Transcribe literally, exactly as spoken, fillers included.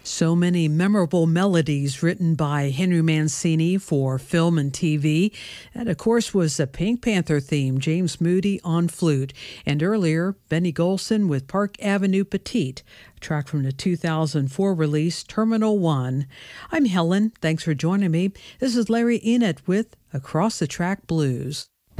So many memorable melodies written by Henry Mancini for film and T V. That, of course, was the Pink Panther theme, James Moody on flute. And earlier, Benny Golson with Park Avenue Petite, a track from the two thousand four release, Terminal One. I'm Helen. Thanks for joining me. This is Larry Enid with Across the Track Blues.